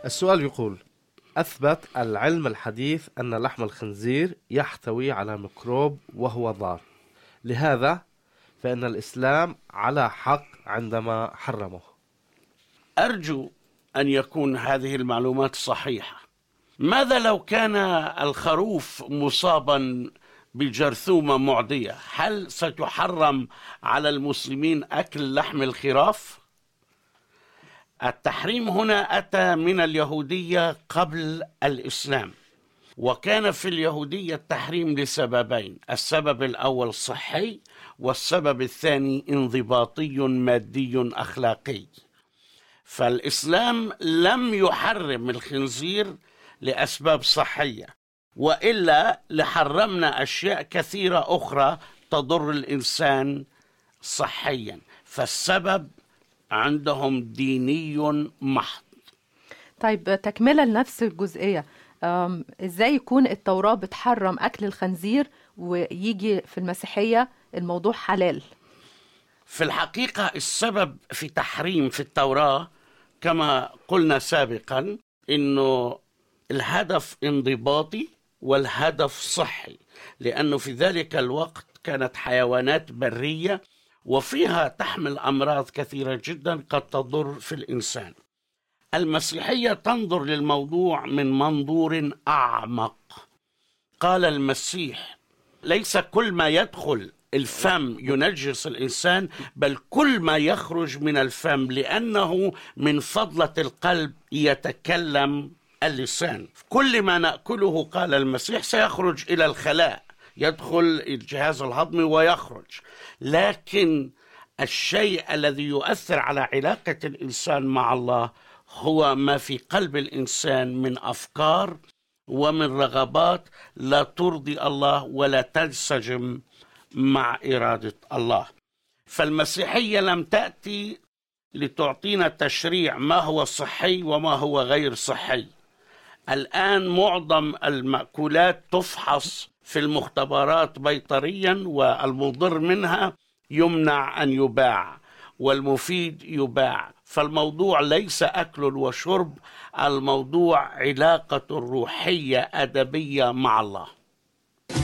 السؤال يقول: أثبت العلم الحديث أن لحم الخنزير يحتوي على ميكروب وهو ضار، لهذا فإن الإسلام على حق عندما حرمه. أرجو أن يكون هذه المعلومات صحيحة. ماذا لو كان الخروف مصابا بجرثومة معدية؟ هل ستحرم على المسلمين أكل لحم الخراف؟ التحريم هنا أتى من اليهودية قبل الإسلام، وكان في اليهودية التحريم لسببين: السبب الأول صحي، والسبب الثاني انضباطي مادي أخلاقي. فالإسلام لم يحرم الخنزير لأسباب صحية، وإلا لحرمنا أشياء كثيرة أخرى تضر الإنسان صحيا. فالسبب عندهم ديني محض. طيب، تكملة لنفس الجزئية، إزاي يكون التوراة بتحرم أكل الخنزير ويجي في المسيحية الموضوع حلال؟ في الحقيقة السبب في تحريم في التوراة كما قلنا سابقا إنه الهدف انضباطي والهدف صحي، لأنه في ذلك الوقت كانت حيوانات برية وفيها تحمل أمراض كثيرة جدا قد تضر في الإنسان. المسيحية تنظر للموضوع من منظور أعمق. قال المسيح: ليس كل ما يدخل الفم ينجس الإنسان، بل كل ما يخرج من الفم، لأنه من فضلة القلب يتكلم اللسان. كل ما نأكله، قال المسيح، سيخرج إلى الخلاء، يدخل الجهاز الهضمي ويخرج. لكن الشيء الذي يؤثر على علاقة الإنسان مع الله هو ما في قلب الإنسان من أفكار ومن رغبات لا ترضي الله ولا تنسجم مع إرادة الله. فالمسيحية لم تأتي لتعطينا تشريع ما هو صحي وما هو غير صحي. الآن معظم المأكولات تفحص في المختبرات بيطريا، والمضر منها يمنع أن يباع والمفيد يباع. فالموضوع ليس أكل وشرب، الموضوع علاقة روحية أدبية مع الله.